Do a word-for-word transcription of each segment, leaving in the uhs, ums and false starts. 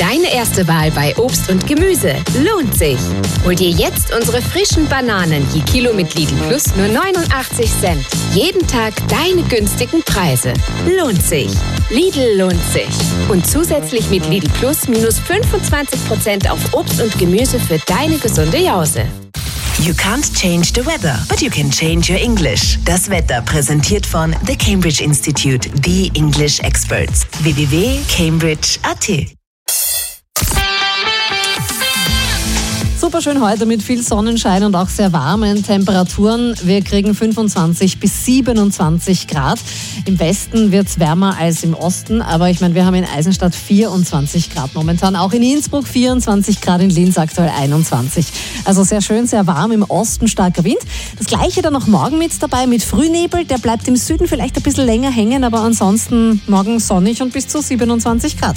Deine erste Wahl bei Obst und Gemüse lohnt sich. Hol dir jetzt unsere frischen Bananen je Kilo mit Lidl Plus nur neunundachtzig Cent. Jeden Tag deine günstigen Preise. Lohnt sich. Lidl lohnt sich. Und zusätzlich mit Lidl Plus minus fünfundzwanzig Prozent auf Obst und Gemüse für deine gesunde Jause. You can't change the weather, but you can change your English. Das Wetter präsentiert von The Cambridge Institute, the English Experts. w w w punkt cambridge punkt a t. Super schön heute mit viel Sonnenschein und auch sehr warmen Temperaturen. Wir kriegen fünfundzwanzig bis siebenundzwanzig Grad. Im Westen wird es wärmer als im Osten, aber ich meine, wir haben in Eisenstadt vierundzwanzig Grad momentan. Auch in Innsbruck vierundzwanzig Grad, in Linz aktuell einundzwanzig. Also sehr schön, sehr warm, im Osten starker Wind. Das Gleiche dann noch morgen mit dabei, mit Frühnebel. Der bleibt im Süden vielleicht ein bisschen länger hängen, aber ansonsten morgen sonnig und bis zu siebenundzwanzig Grad.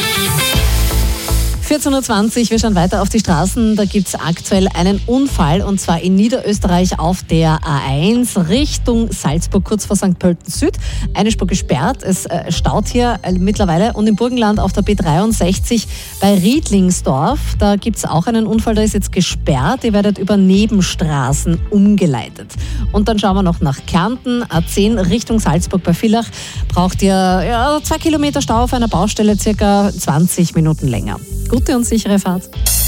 vierzehn Uhr zwanzig, wir schauen weiter auf die Straßen. Da gibt es aktuell einen Unfall und zwar in Niederösterreich auf der A eins Richtung Salzburg, kurz vor Sankt Pölten Süd. Eine Spur gesperrt, es staut hier mittlerweile und im Burgenland auf der B dreiundsechzig bei Riedlingsdorf. Da gibt es auch einen Unfall, der ist jetzt gesperrt. Ihr werdet über Nebenstraßen umgeleitet. Und dann schauen wir noch nach Kärnten, A zehn Richtung Salzburg bei Villach. Braucht ihr ja, zwei Kilometer Stau auf einer Baustelle, circa zwanzig Minuten länger. Gute und sichere Fahrt.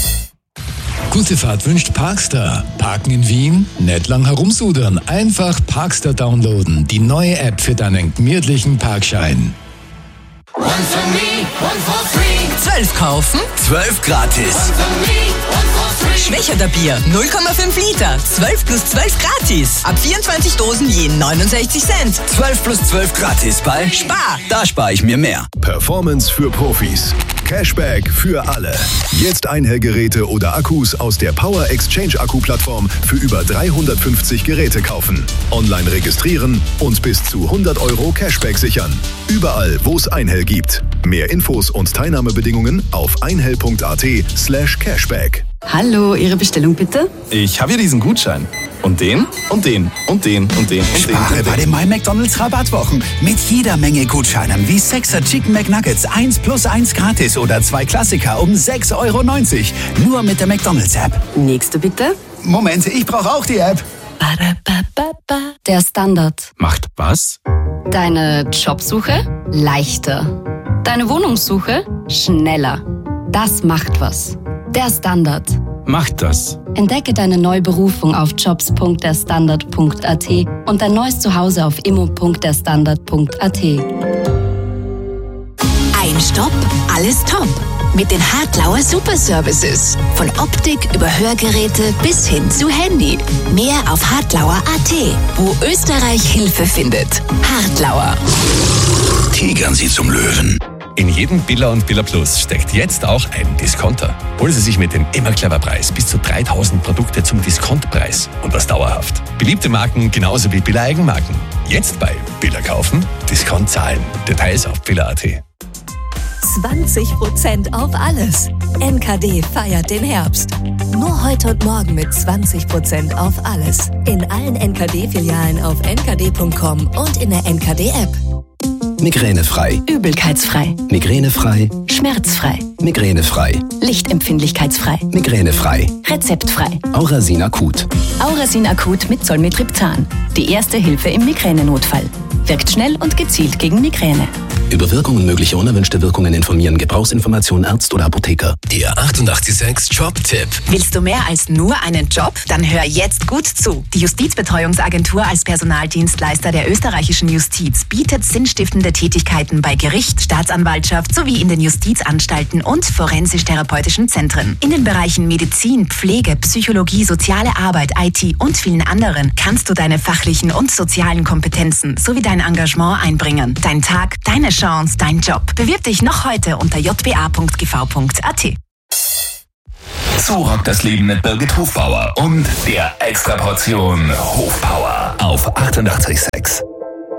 Gute Fahrt wünscht Parkstar. Parken in Wien? Nicht lang herumsudern. Einfach Parkstar downloaden. Die neue App für deinen gemütlichen Parkschein. One for me, one for free. zwölf kaufen, zwölf gratis. One for me, one for free. Schwächerter Bier, null Komma fünf Liter, zwölf plus zwölf gratis. Ab vierundzwanzig Dosen je neunundsechzig Cent. zwölf plus zwölf gratis bei Spar. Da spare ich mir mehr. Performance für Profis. Cashback für alle. Jetzt Einhellgeräte oder Akkus aus der Power Exchange Akku-Plattform für über dreihundertfünfzig Geräte kaufen. Online registrieren und bis zu hundert Euro Cashback sichern. Überall, wo es Einhell gibt. Mehr Infos und Teilnahmebedingungen auf einhell.at slash cashback. Hallo, Ihre Bestellung bitte? Ich habe hier diesen Gutschein. Und den, und den, und den, und den, und Spare den. bei den My McDonald's Rabattwochen. Mit jeder Menge Gutscheinen wie sechser Chicken McNuggets eins plus eins gratis oder zwei Klassiker um sechs Euro neunzig. Nur mit der McDonald's App. Nächste bitte. Moment, ich brauche auch die App. Der Standard. Macht was? Deine Jobsuche leichter. Deine Wohnungssuche schneller. Das macht was. Der Standard. Macht das. Entdecke deine neue Berufung auf jobs punkt der standard punkt a t und dein neues Zuhause auf immo punkt der standard punkt a t. Ein Stopp, alles top. Mit den Hartlauer Super Services. Von Optik über Hörgeräte bis hin zu Handy. Mehr auf hartlauer punkt a t, wo Österreich Hilfe findet. Hartlauer. Tigern Sie zum Löwen. In jedem Billa und Billa Plus steckt jetzt auch ein Discounter. Holen Sie sich mit dem immer clever Preis bis zu dreitausend Produkte zum Diskontpreis und das dauerhaft. Beliebte Marken genauso wie Billa Eigenmarken. Jetzt bei Billa kaufen, Discount zahlen. Details auf billa punkt a t. zwanzig Prozent auf alles. N K D feiert den Herbst. Nur heute und morgen mit zwanzig Prozent auf alles. In allen N K D-Filialen auf n k d punkt com und in der N K D-App. Migränefrei. Übelkeitsfrei. Migränefrei. Schmerzfrei. Migränefrei. Lichtempfindlichkeitsfrei. Migränefrei. Rezeptfrei. Aurasin Akut. Aurasin Akut mit Zolmitriptan. Die erste Hilfe im Migränenotfall. Wirkt schnell und gezielt gegen Migräne. Über Wirkungen mögliche unerwünschte Wirkungen informieren. Gebrauchsinformation Arzt oder Apotheker. Der achtundachtzig Komma sechs Jobtipp. Willst du mehr als nur einen Job? Dann hör jetzt gut zu. Die Justizbetreuungsagentur als Personaldienstleister der österreichischen Justiz bietet sinnstiftende Tätigkeiten bei Gericht, Staatsanwaltschaft sowie in den Justizanstalten und forensisch-therapeutischen Zentren. In den Bereichen Medizin, Pflege, Psychologie, soziale Arbeit, I T und vielen anderen kannst du deine fachlichen und sozialen Kompetenzen sowie dein Engagement einbringen. Dein Tag, deine Chance, dein Job. Bewirb dich noch heute unter j b a punkt g v punkt a t. So rockt das Leben mit Birgit Hofbauer und der Extraportion Hofpower auf achtundachtzig Komma sechs.